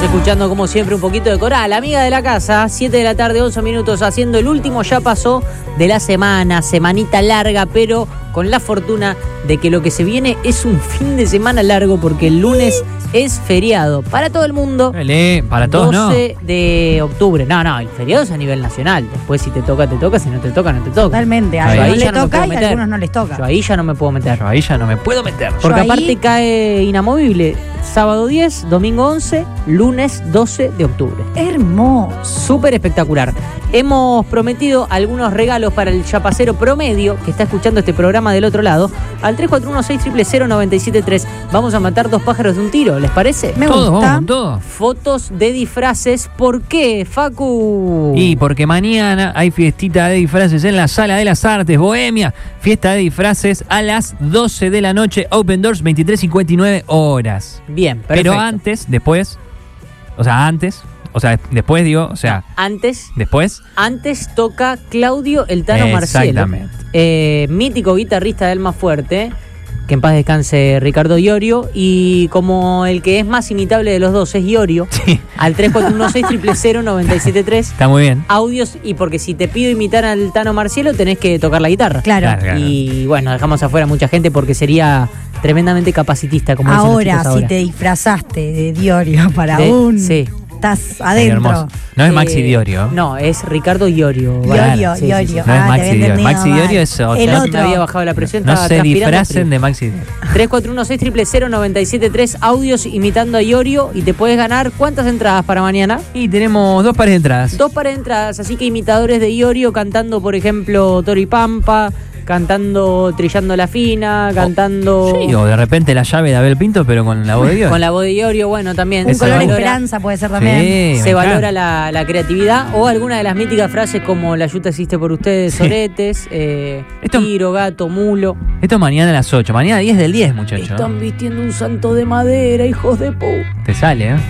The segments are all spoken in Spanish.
escuchando como siempre un poquito de Coral, amiga de la casa, 7 de la tarde, 11 minutos, haciendo el último ya pasó de la semana, semanita larga, pero con la fortuna de que lo que se viene es un fin de semana largo porque el lunes es feriado para todo el mundo. Para todos 12 de octubre. No, el feriado es a nivel nacional. Después si te toca, te toca, si no te toca, no te toca. Totalmente, a algunos le toca y a algunos no les toca. Yo ahí ya no me puedo meter. Yo ahí ya no me puedo meter. Porque aparte cae inamovible. Sábado 10, domingo 11, lunes 12 de octubre. Hermoso. Súper espectacular. Hemos prometido algunos regalos para el chapacero promedio que está escuchando este programa del otro lado. Al 341-600-973 vamos a matar dos pájaros de un tiro, ¿les parece? Me gusta. Todo. Fotos de disfraces. ¿Por qué, Facu? Y porque mañana hay fiestita de disfraces en la Sala de las Artes, Bohemia. Fiesta de disfraces a las 12 de la noche. Open Doors, 23:59 horas. Bien, perfecto. Pero antes, después, después. Antes toca Claudio El Tano Marcielo. Exactamente. Mítico guitarrista de Almafuerte, que en paz descanse Ricardo Iorio, y como el que es más imitable de los dos es Iorio, Sí. al 341-600-973 Está muy bien. audios, y porque si te pido imitar al Tano Marcielo tenés que tocar la guitarra. Claro. Y bueno, dejamos afuera a mucha gente porque sería tremendamente capacitista, como dicen los Ahora, chicos ahora. si te disfrazaste de Diorio para Sí. estás Ay, adentro. hermoso. No es Maxi Diorio. No, es Ricardo Iorio. Iorio. No es te Maxi había Diorio. entendido Maxi mal. Diorio es otro. El Me otro. había bajado la presión, No estaba se transpirando disfracen frío. de Maxi Diorio. 341-600-973 audios imitando a Iorio y te puedes ganar ¿cuántas entradas para mañana? Y tenemos 2 pares de entradas. 2 pares de entradas, así que imitadores de Iorio cantando, por ejemplo, Toro y Pampa, cantando Trillando la Fina, cantando... Sí, o de repente la llave de Abel Pinto, pero con la voz de Dios. Con la voz de Iorio, bueno, también. Un Esa color me gusta. esperanza puede ser también. Sí, Se me valora encanta. la creatividad o alguna de las míticas frases como la yuta existe por ustedes, Sí. soretes, tiro, gato, mulo. Esto es mañana a las 8. Mañana 10 del 10, muchachos. Están vistiendo un santo de madera, hijos de pu. Te sale, ¿eh?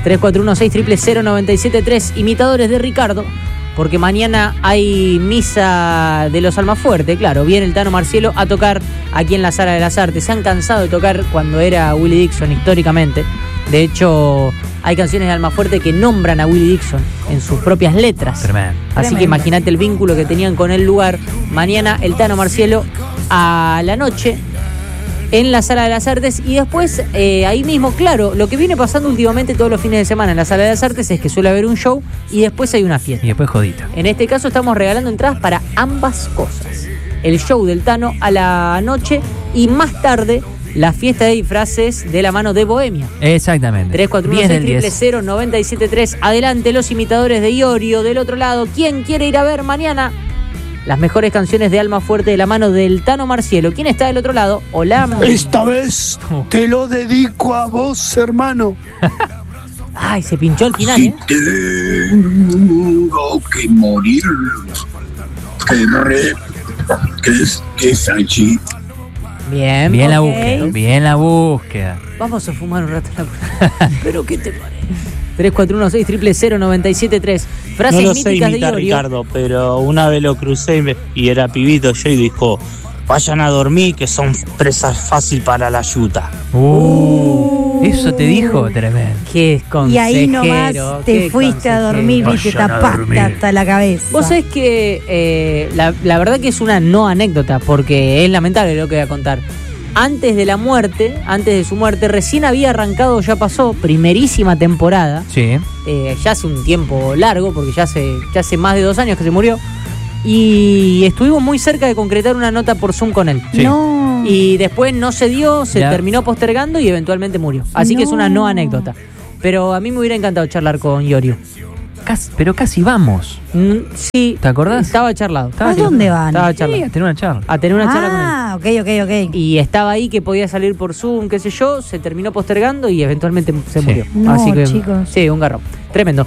341-600-973 imitadores de Ricardo, porque mañana hay misa de los Almafuerte, claro, viene el Tano Marcielo a tocar aquí en la Sala de las Artes. Se han cansado de tocar cuando era Willie Dixon históricamente. De hecho, hay canciones de Almafuerte que nombran a Willie Dixon en sus propias letras. Tremendo. Así Tremendo. que imagínate el vínculo que tenían con el lugar. Mañana el Tano Marcielo a la noche en la Sala de las Artes, y después ahí mismo, claro, lo que viene pasando últimamente todos los fines de semana en la Sala de las Artes es que suele haber un show y después hay una fiesta. Y después jodita. En este caso estamos regalando entradas para ambas cosas. El show del Tano a la noche y más tarde la fiesta de disfraces de la mano de Bohemia. Exactamente. 10 del 10. 341-600-973. Adelante los imitadores de Iorio. Del otro lado, ¿quién quiere ir a ver mañana las mejores canciones de Almafuerte de la mano del Tano Marcielo? ¿Quién está del otro lado? Hola. Esta vez te lo dedico a vos, hermano. Ay, se pinchó al final, Si ¿eh? tengo que morir, querré que es allí. Bien. Bien la Ok. búsqueda. Bien la búsqueda. Vamos a fumar un rato en la puerta. ¿Pero qué te parece? 341-600-973. Frases No lo sé míticas de imitar, Iorio. Ricardo, pero una vez lo crucé y era pibito yo y dijo: vayan a dormir que son presas fácil para la yuta. Eso te dijo, tremendo. Qué consejero. Y ahí nomás te qué fuiste a dormir y te Vayan a tapaste dormir. hasta la cabeza. Vos sabés que la verdad que es una no anécdota, porque es lamentable lo que voy a contar. Antes de la muerte, antes de su muerte, recién había arrancado, ya pasó, primerísima temporada. Sí. Ya hace un tiempo largo, porque ya hace más de 2 años que se murió. Y estuvimos muy cerca de concretar una nota por Zoom con él. Sí. No. Y después no se dio, se Ya. terminó postergando y eventualmente murió. Así que es una no anécdota. Pero a mí me hubiera encantado charlar con Iorio. Pero casi vamos. Sí. ¿Te acordás? Estaba charlado. ¿A dónde van? Estaba Sí, charlado. a tener una charla. A tener una charla con él. Ah, ok. Y estaba ahí que podía salir por Zoom, qué sé yo, se terminó postergando y eventualmente se Sí. murió. No, Así que, chicos. sí, un garrón. Tremendo.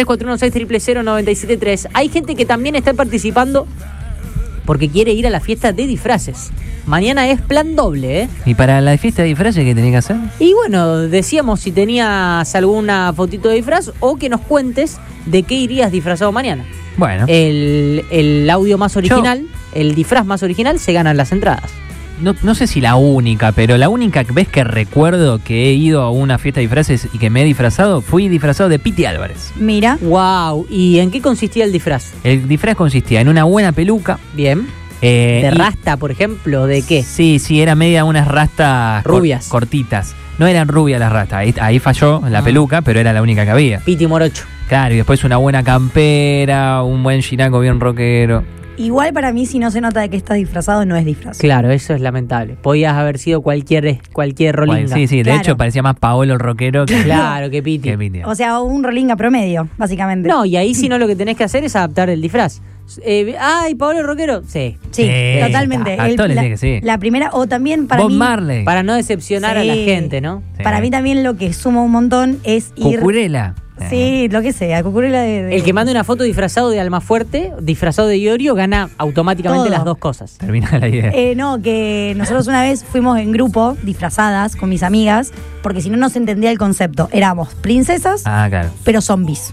341-600-973. Hay gente que también está participando porque quiere ir a la fiesta de disfraces. Mañana es plan doble, ¿eh? ¿Y para la fiesta de disfraces qué tenés que hacer? Y bueno, decíamos si tenías alguna fotito de disfraz o que nos cuentes de qué irías disfrazado mañana. Bueno. El audio más original, el disfraz más original, se ganan las entradas. no sé si la única, pero la única vez que recuerdo que he ido a una fiesta de disfraces y que me he disfrazado, fui disfrazado de Piti Álvarez. Mira. Wow. ¿Y en qué consistía el disfraz? El disfraz consistía en una buena peluca. Bien. ¿De y- rasta, por ejemplo? ¿De qué? Sí, era media unas rastas Rubias. cortitas. No eran rubias las rastas, ahí falló la peluca, pero era la única que había. Piti Morocho. Claro, y después una buena campera, un buen chinaco bien rockero. Igual para mí, si no se nota de que estás disfrazado, no es disfraz. Claro, eso es lamentable. Podías haber sido cualquier rolinga. Sí, de Claro. hecho parecía más Paolo el rockero que, Claro, que Piti. que Piti. O sea, un rolinga promedio, básicamente. No, y ahí si no lo que tenés que hacer es adaptar el disfraz. Ay, Pablo Rockero. Sí. Sí, totalmente. A todos les la, tiene que sí. la primera, o también para Bob mí, Marley. Para no decepcionar a la Sí. gente, ¿no? Sí. para mí también lo que suma un montón es ir... Cucurela. Sí, lo que sea, cucurela de... El que mande una foto disfrazado de Almafuerte, disfrazado de Iorio, gana automáticamente Todo. las dos cosas. Termina la idea. No, que nosotros una vez fuimos en grupo, disfrazadas, con mis amigas, porque si no, no se entendía el concepto. Éramos princesas, Claro. pero zombies.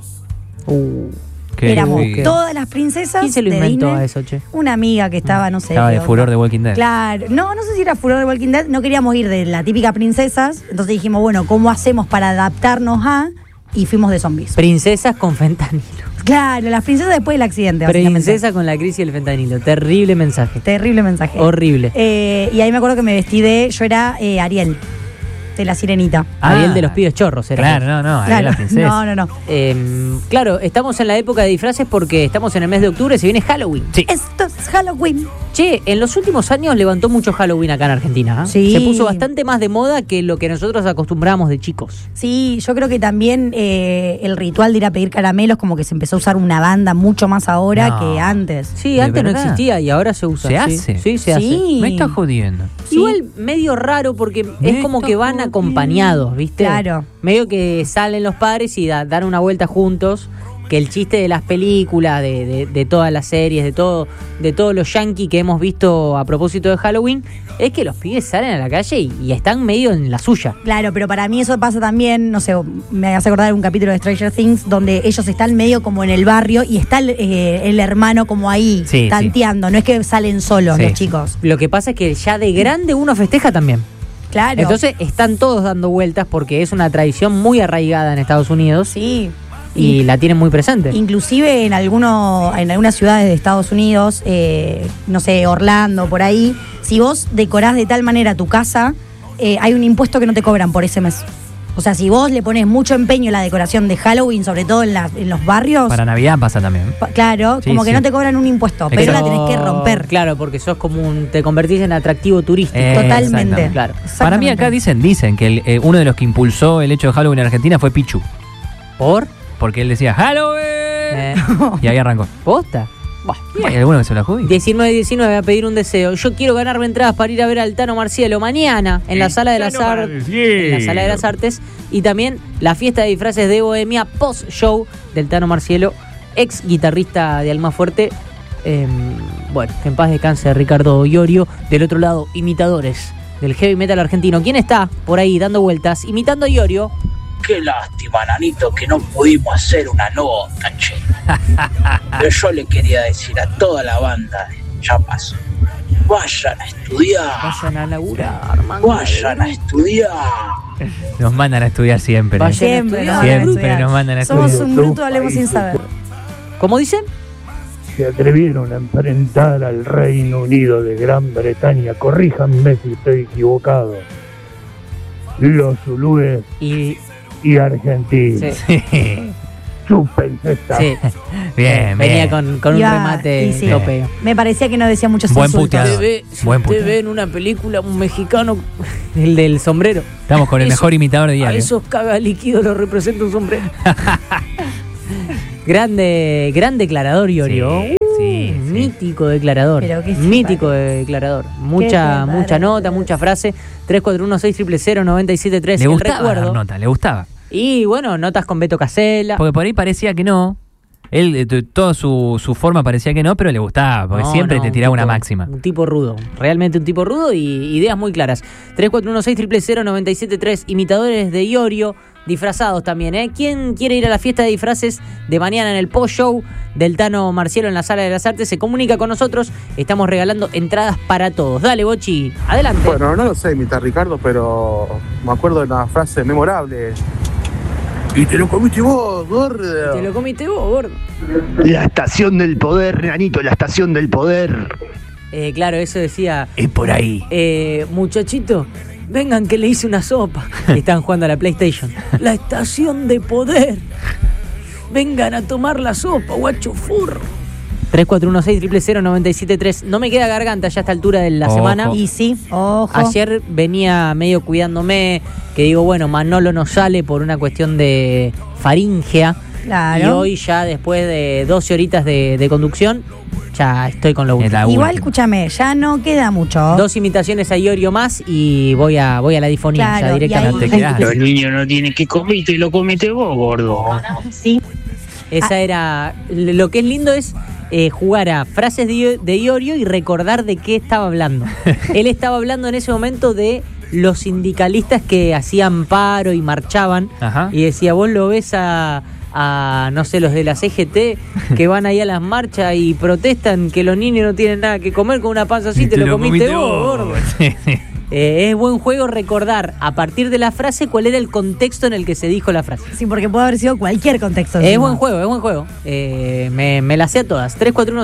Qué Éramos bien. todas las princesas ¿Quién se lo de inventó Disney. a eso, che? Una amiga que estaba, no sé. Estaba qué de onda. furor de Walking Dead. Claro, no sé si era furor de Walking Dead, no queríamos ir de la típica princesas, entonces dijimos, bueno, ¿cómo hacemos para adaptarnos a? Y fuimos de zombies. Princesas con fentanilo. Claro, las princesas después del accidente, básicamente. Princesa con la crisis del fentanilo. Terrible mensaje. Terrible mensaje. Horrible. Y ahí me acuerdo que me vestí yo era Ariel, de la sirenita. Ariel de los pibes chorros era. Claro, no, Ariel Claro, la princesa. no. Claro, estamos en la época de disfraces porque estamos en el mes de octubre, se viene Halloween. Sí. Esto es Halloween. Che, en los últimos años levantó mucho Halloween acá en Argentina. ¿eh? Sí. Se puso bastante más de moda que lo que nosotros acostumbramos de chicos. Sí, yo creo que también el ritual de ir a pedir caramelos como que se empezó a usar una banda mucho más ahora No. que antes. Sí, ¿De antes no verdad? existía y ahora se usa. ¿Se sí. hace? Sí, se hace. Sí. Me está jodiendo. Sí. Igual medio raro porque es como que van acompañados, ¿viste? Claro. Medio que salen los padres y dan una vuelta juntos. Que el chiste de las películas, de todas las series, de todos los yankees que hemos visto a propósito de Halloween, es que los pibes salen a la calle y están medio en la suya. Claro, pero para mí eso pasa también, no sé, me hace acordar un capítulo de Stranger Things donde ellos están medio como en el barrio y está el hermano como ahí, Sí, tanteando, no es que salen solos Sí. los chicos. Lo que pasa es que ya de grande uno festeja también. Claro. Entonces están todos dando vueltas porque es una tradición muy arraigada en Estados Unidos sí. y la tienen muy presente. Inclusive en algunas ciudades de Estados Unidos, no sé, Orlando, por ahí, si vos decorás de tal manera tu casa, hay un impuesto que no te cobran por ese mes. O sea, si vos le pones mucho empeño en la decoración de Halloween, sobre todo en los barrios, Para Navidad pasa también. claro, Sí, como que sí. no te cobran un impuesto, pero la tenés que romper. Claro, porque sos como te convertís en atractivo turístico. Totalmente. exactamente. Claro. Para mí acá dicen que uno de los que impulsó el hecho de Halloween en Argentina fue Pichu. ¿Por? Porque él decía ¡Halloween! Y ahí arrancó. ¿Posta? Bah, Y hay alguno que se lo adjudica. 19 a pedir un deseo. Yo quiero ganarme entradas para ir a ver al Tano Marcielo mañana en la sala de las artes. En la sala de las artes. Y también la fiesta de disfraces de Bohemia post-show del Tano Marcielo, ex guitarrista de Almafuerte. Bueno, que en paz descanse Ricardo Iorio. Del otro lado, imitadores del heavy metal argentino. ¿Quién está por ahí dando vueltas imitando a Iorio? Qué lástima, Nanito, que no pudimos hacer una nota, che. Pero yo le quería decir a toda la banda, ya pasó, vayan a estudiar, Vayan a laburar, man. vayan a estudiar. Nos mandan a estudiar siempre. Vayan. Siempre, Nos mandan a Siempre estudiar. nos mandan a Somos estudiar. un bruto, hablemos sin saber. ¿Cómo dicen? Se atrevieron a enfrentar al Reino Unido de Gran Bretaña. Corríjanme si estoy equivocado. Los zulúes Y y argentinos. sí, Sí. Chúpense esta. sí. Bien, Venía bien. con un Iba- remate y sí. topeo. Me parecía que no decía muchos Buen insultos. puteado. Buen usted puto. ve en una película un mexicano, el del sombrero. Estamos con el Eso- mejor imitador de A diario. esos caga líquidos los representa un sombrero. gran declarador, Iorio. Sí, sí. Mítico declarador. Pero qué Mítico declarador. Mucha te nota, parece? mucha frase. 341-6000-973. Le el gustaba recuerdo. dar nota, le gustaba. Y bueno, notas con Beto Casella. Porque por ahí parecía que no. Él, toda su forma parecía que no, pero le gustaba, porque siempre te tiraba una máxima. Un tipo rudo, realmente un tipo rudo y ideas muy claras. 3416-000-973, imitadores de Iorio, disfrazados también, ¿eh? ¿Quién quiere ir a la fiesta de disfraces de mañana en el post-show del Tano Marcielo en la Sala de las Artes? Se comunica con nosotros, estamos regalando entradas para todos. Dale, Bochi, adelante. Bueno, no lo sé imitar Ricardo, pero me acuerdo de una frase memorable. Y te lo comiste vos, gordo. Te lo comiste vos, gordo. La estación del poder, Nanito, la estación del poder. Claro, eso decía... Es por ahí. Muchachito, vengan que le hice una sopa. Y están jugando a la PlayStation. La estación de poder. Vengan a tomar la sopa, guacho furro. 3416-000-973. No me queda garganta ya a esta altura de la semana. Y sí, ojo. Ayer venía medio cuidándome, que digo, bueno, Manolo no sale por una cuestión de faringea. Claro. Y hoy ya después de 12 horitas de conducción, ya estoy con lo último. Igual, escúchame, ya no queda mucho. 2 imitaciones a Iorio más y voy a la difonía, claro, ya directamente. Los niños no tienen que comer y te lo comiste vos, gordo. Sí. Esa era... Lo que es lindo es jugar a frases de Iorio y recordar de qué estaba hablando. Él estaba hablando en ese momento de los sindicalistas que hacían paro y marchaban. Ajá. Y decía, vos lo ves a no sé, los de la CGT que van ahí a las marchas y protestan que los niños no tienen nada que comer con una panza así, te lo comiste vos, gordo. Sí. Es buen juego recordar a partir de la frase cuál era el contexto en el que se dijo la frase. Sí, porque puede haber sido cualquier contexto. Es buen juego. Me las sé a todas.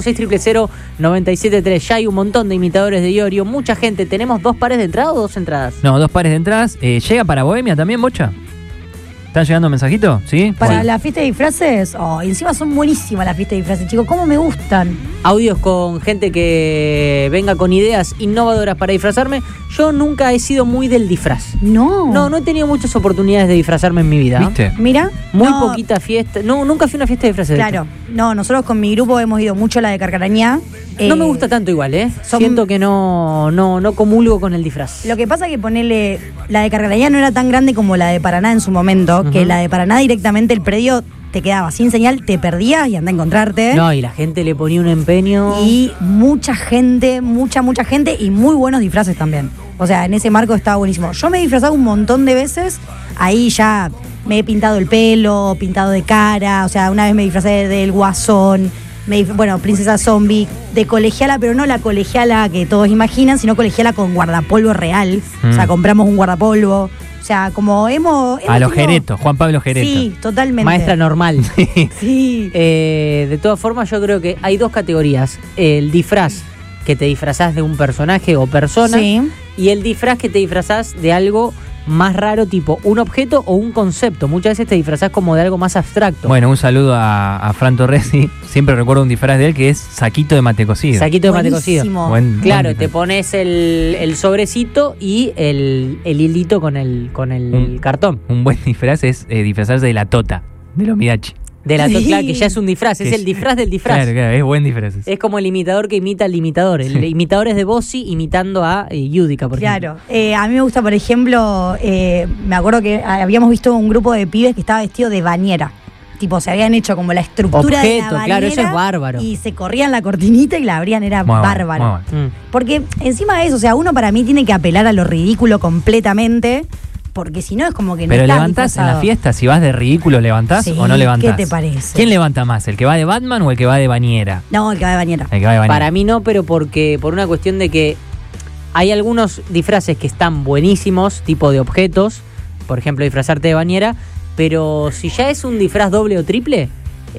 3416-000-973. Ya hay un montón de imitadores de Iorio. Mucha gente. ¿Tenemos 2 pares de entradas o 2 entradas? No, 2 pares de entradas. ¿Llega para Bohemia también, Bocha? ¿Están llegando mensajitos? ¿Sí? Para la fiesta de disfraces, encima son buenísimas las fiestas de disfraces, chicos. ¿Cómo me gustan? Audios con gente que venga con ideas innovadoras para disfrazarme. Yo nunca he sido muy del disfraz. No he tenido muchas oportunidades de disfrazarme en mi vida. ¿Viste? Mira. Muy poquita fiesta. No, nunca fui a una fiesta de disfraces. Claro. No, nosotros con mi grupo hemos ido mucho a la de Carcarañá. No me gusta tanto igual, ¿eh? Siento que no comulgo con el disfraz. Lo que pasa es que ponerle... La de Carcarañá no era tan grande como la de Paraná en su momento, que la de Paraná directamente el predio te quedaba sin señal, te perdías y andá a encontrarte. No, y la gente le ponía un empeño. Y mucha gente y muy buenos disfraces también. O sea, en ese marco estaba buenísimo. Yo me he disfrazado un montón de veces, ahí ya me he pintado el pelo, pintado de cara, o sea, una vez me disfracé del Guasón, Princesa Zombie, de colegiala, pero no la colegiala que todos imaginan, sino colegiala con guardapolvo real. O sea, compramos un guardapolvo. O sea, como hemos a los Gereto, Juan Pablo Gereto. Sí, totalmente. Maestra normal. Sí. De todas formas, yo creo que hay 2 categorías. El disfraz, que te disfrazás de un personaje o persona. Sí. Y el disfraz que te disfrazás de algo más raro, tipo un objeto o un concepto. Muchas veces te disfrazás como de algo más abstracto. Bueno, un saludo a Fran Torresi. Siempre recuerdo un disfraz de él que es saquito de mate cocido. Saquito de mate cocido. Claro, buen te pones el sobrecito y el hilito con el cartón. Un buen disfraz es disfrazarse de la tota, del Omidachi. De la claro, que ya es un disfraz, es el disfraz del disfraz. Claro, es buen disfraz. Es como el imitador que imita al imitador. El imitador es de Bossi imitando a Yudica, por ejemplo. Claro, a mí me gusta, por ejemplo, me acuerdo que habíamos visto un grupo de pibes que estaba vestido de bañera. Tipo, se habían hecho como la estructura de la bañera. Claro, eso es bárbaro. Y se corrían la cortinita y la abrían, era bárbaro. Porque encima de eso, o sea, uno para mí tiene que apelar a lo ridículo completamente. Porque si no es como que no. Pero está levantás disfrazado. en la fiesta, si vas de ridículo, ¿levantás o no levantás? ¿Qué te parece? ¿Quién levanta más? ¿El que va de Batman o el que va de bañera? No, el que va de bañera. El que va de bañera. Para mí no, pero por una cuestión de que hay algunos disfraces que están buenísimos, tipo de objetos, por ejemplo, disfrazarte de bañera, pero si ya es un disfraz doble o triple,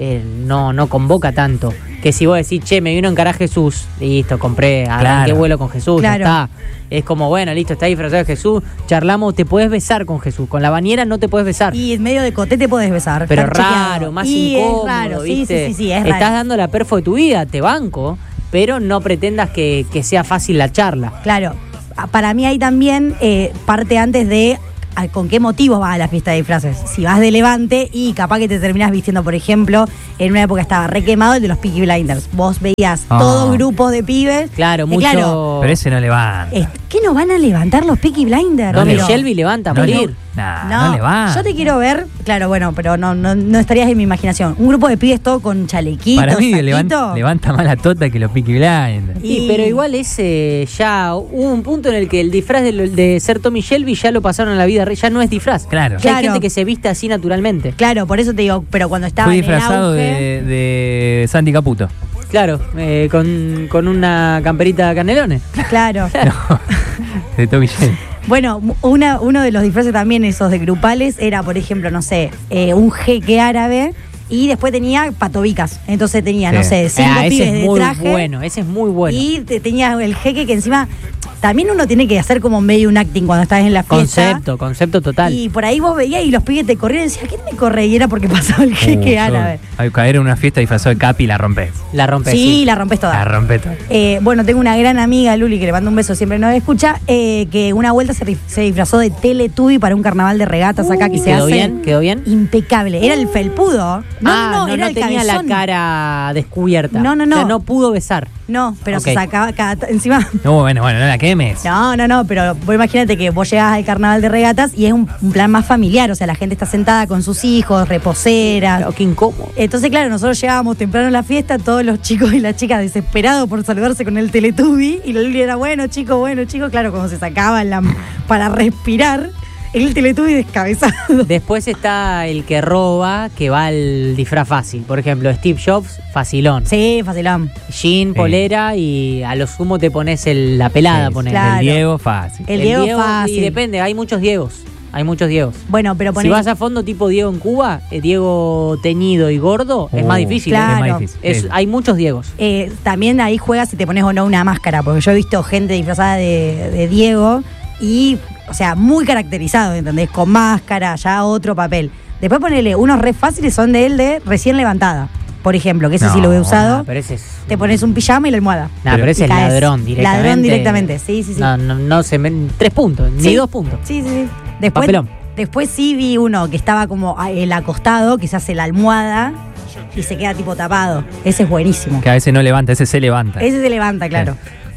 no convoca tanto. Que si vos decís, che, me vino a encarar Jesús, listo, compré, arranqué vuelo con Jesús, claro. Ya está. Es como, bueno, listo, está disfrazado de Jesús, charlamos, te puedes besar con Jesús. Con la bañera no te puedes besar. Y en medio de coté te podés besar. Pero raro, más incómodo, es raro, ¿viste? Sí, es raro. Estás dando la perfo de tu vida, te banco, pero no pretendas que sea fácil la charla. Claro, para mí hay también parte antes de con qué motivos vas a la fiesta de disfraces. Si vas de levante y capaz que te terminás vistiendo, por ejemplo, en una época estaba re quemado el de los Peaky Blinders. Vos veías todo grupos de pibes. Claro, mucho. Claro, Pero ese no levanta. ¿qué no van a levantar los Peaky Blinders? Tommy Pero- Shelby levanta a morir. No levanta. yo te quiero ver, claro, bueno, pero no estarías en mi imaginación. Un grupo de pibes todo con chalequitos, Para mí saquito. levanta más la tota que los Peaky Blinders. Sí, pero igual ese ya hubo un punto en el que el disfraz de ser Tommy Shelby ya lo pasaron a la vida real, ya no es disfraz. Claro. Ya hay Claro. gente que se viste así naturalmente. Claro, por eso te digo, pero cuando estaba Fui en el disfrazado auge, de Santi Caputo. Claro, con una camperita canelones. claro. De Tommy Shelby. Bueno, uno de los disfraces también, esos de grupales, era, por ejemplo, no sé, un jeque árabe y después tenía patobicas. Entonces tenía, Sí. no sé, 5 ese pibes es de muy traje. bueno, ese es muy bueno. Y tenía el jeque que encima también uno tiene que hacer como medio un acting cuando estás en la fiesta. Concepto total. Y por ahí vos veías y los pibes te corrían y decías, ¿quién me corre? Y era porque pasaba el jeque árabe. Al caer en una fiesta disfrazado de Capi la rompés. La rompes. Sí, la rompes toda. La rompés toda. Bueno, tengo una gran amiga, Luli, que le mando un beso, siempre nos escucha, que una vuelta se disfrazó de Teletubby para un carnaval de regatas acá que se ¿Quedó hace. bien? ¿Quedó bien? Impecable. Era el felpudo. No, era el tenía la cabezón. cara descubierta. No. O sea, no pudo besar. No, pero Ok. se sacaba encima. No, bueno, no la quemes. No, pero vos imagínate que vos llegás al carnaval de regatas y es un plan más familiar, o sea, la gente está sentada con sus hijos, reposeras. Pero qué incómodo. Entonces, claro, nosotros llegábamos temprano a la fiesta, todos los chicos y las chicas desesperados por saludarse con el Teletubby, y Luli era, bueno, chicos, claro, cuando se sacaban para respirar, el Teletubby descabezado. Después está el que roba, que va al disfraz fácil. Por ejemplo, Steve Jobs, facilón. Sí, facilón. Jean, polera y a lo sumo te pones la pelada, Sí, pones. claro. El Diego, fácil. El Diego fácil. Y depende, hay muchos Diegos. Bueno, pero Si ponés... vas a fondo tipo Diego en Cuba, Diego teñido y gordo, es más difícil. claro. Es más difícil. Sí. Hay muchos Diegos. También ahí juegas si te pones o no una máscara, porque yo he visto gente disfrazada de Diego y, o sea, muy caracterizado, ¿entendés? Con máscara, ya otro papel. Después ponele, unos re fáciles son de él de recién levantada, por ejemplo, que ese sí lo he usado. Pero ese es. Te pones un pijama y la almohada. Pero ese Y es caes. ladrón directamente. Ladrón directamente, sí. No se ven 3 puntos, Sí. ni 2 puntos. Sí. Papelón. Después sí vi uno que estaba como el acostado, que se hace la almohada y se queda tipo tapado. Ese es buenísimo. Que a veces no levanta, ese se levanta. Ese se levanta, claro.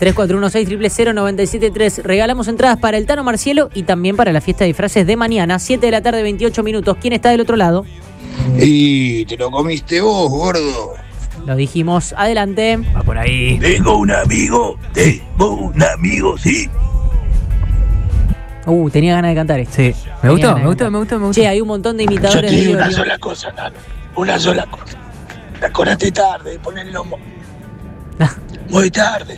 3416-00973. Regalamos entradas para el Tano Marcielo y también para la fiesta de disfraces de mañana, 7 de la tarde, 28 minutos. ¿Quién está del otro lado? Y te lo comiste vos, gordo. Lo dijimos. Adelante. Va por ahí. Tengo un amigo, sí. Tenía ganas de cantar esto. Sí. Me gustó. Che, hay un montón de Yo imitadores te de digo una Iorio. sola cosa, Nano. Una sola cosa. Te acordaste tarde, ponelo muy tarde.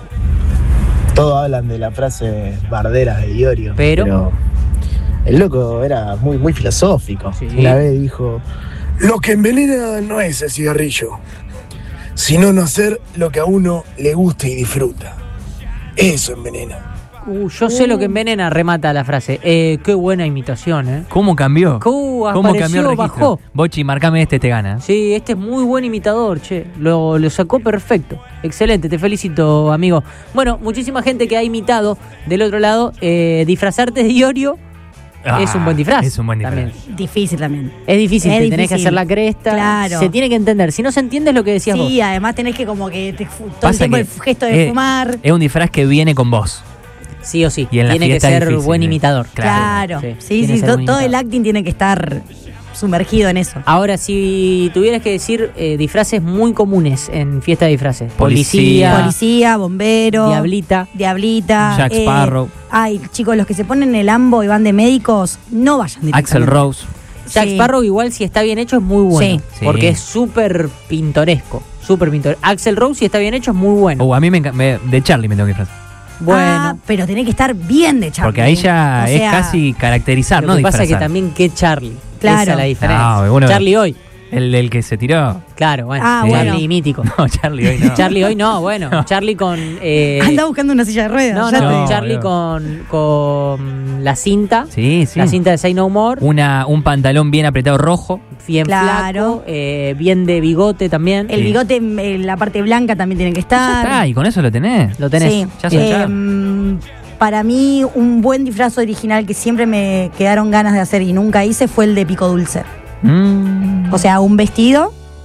Todos hablan de la frase bardera de Iorio. Pero el loco era muy filosófico. Sí. Una vez dijo: Lo que envenena no es el cigarrillo, sino no hacer lo que a uno le gusta y disfruta. Eso envenena. yo sé lo que envenena, remata la frase. Qué buena imitación, ¿Cómo cambió? ¿Cómo cambió el registro? bajó? Bochi, marcame te gana. Sí, este es muy buen imitador, che. Lo sacó perfecto. Excelente, te felicito, amigo. Bueno, muchísima gente que ha imitado del otro lado. Disfrazarte de Iorio es un buen disfraz. Es un buen disfraz. También. Difícil también. Es difícil, Es te tenés que difícil. hacer la cresta. Claro. Se tiene que entender. Si no se entiende es lo que decías vos. Sí, además tenés que como que todo el Pasa tiempo que el gesto de fumar. Es un disfraz que viene con vos. Sí o sí. Y en la Tiene que fiesta es ser difícil, buen ¿eh? imitador. Claro. tiene Sí, que ser buen todo el imitador. acting tiene que estar sumergido en eso. Ahora, si tuvieras que decir disfraces muy comunes en fiesta de disfraces. Policía. Policía, bombero. Diablita. Jack Sparrow. Ay, chicos, los que se ponen el ambo y van de médicos, no vayan directamente. Axel Rose. Jack Sí. Sparrow igual si está bien hecho es muy bueno. Sí. Porque Sí. es súper pintoresco. Axel Rose si está bien hecho es muy bueno. A mí de Charlie me tengo que disfrazar. Ah, pero tenés que estar bien de Charlie. Porque ahí ya O sea, es casi caracterizar, Lo no que pasa disfrazar. es que también que Charlie. Claro. Esa es la diferencia. No, bueno, Charlie hoy. El que se tiró. Claro, bueno. Ah, Charlie bueno. mítico. No, Charlie hoy no. Charlie hoy no, bueno. Charlie con... Anda buscando una silla de ruedas. No, ya no, te digo. Charlie boludo. con la cinta. Sí, sí. La cinta de Say No More. Un pantalón bien apretado rojo. Bien Claro. flaco. Bien de bigote también. El bigote en la parte blanca también tiene que Ya estar. está, y con eso lo tenés. Lo tenés. Sí. Ya sos ya. Para mí, un buen disfraz original que siempre me quedaron ganas de hacer y nunca hice fue el de Pico Dulce. O sea, un vestido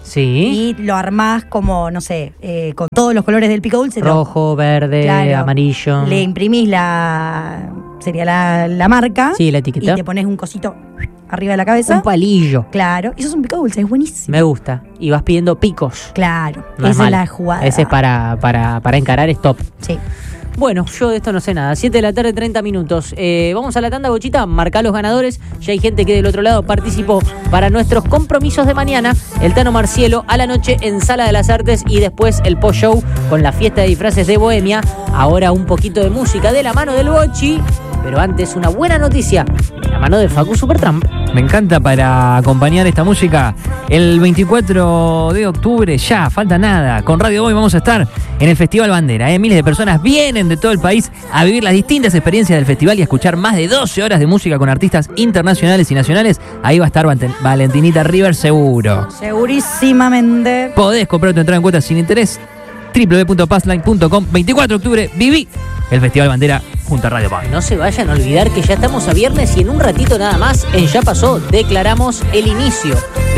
Sí. Y lo armás como, no sé, con todos los colores del pico dulce. Rojo, verde, Claro. amarillo. Le imprimís sería la marca. Sí, la etiqueta. Y te pones un cosito arriba de la cabeza. Un palillo. Claro. Y eso es un pico dulce, es buenísimo. Me gusta. Y vas pidiendo picos. Claro. No esa mal. es la jugada. Ese es para encarar, es top. Sí. Bueno, yo de esto no sé nada. 7 de la tarde, 30 minutos. Vamos a la tanda, Bochita. Marcá los ganadores. Ya hay gente que del otro lado participó para nuestros compromisos de mañana. El Tano Marcielo a la noche en Sala de las Artes y después el post-show con la fiesta de disfraces de Bohemia. Ahora un poquito de música de la mano del Bochi. Pero antes una buena noticia de la mano del Facu Supertramp. Me encanta para acompañar esta música. El 24 de octubre, ya, falta nada. Con Radio Boy vamos a estar en el Festival Bandera. Miles de personas vienen de todo el país a vivir las distintas experiencias del festival y a escuchar más de 12 horas de música con artistas internacionales y nacionales. Ahí va a estar Valentinita River seguro. Segurísimamente. Podés comprar tu entrada en cuotas sin interés. www.passline.com. 24 de octubre, viví el Festival Bandera junto a Radio Boy. No se vayan a olvidar que ya estamos a viernes y en un ratito nada más, en Ya Pasó, declaramos el inicio